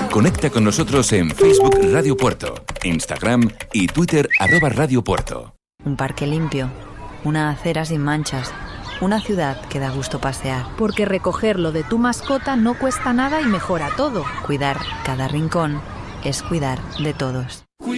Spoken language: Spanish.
Conecta con nosotros en Facebook Radio Puerto, Instagram y Twitter @Radio Puerto. Un parque limpio, una acera sin manchas, una ciudad que da gusto pasear. Porque recoger lo de tu mascota no cuesta nada y mejora todo. Cuidar cada rincón es cuidar de todos.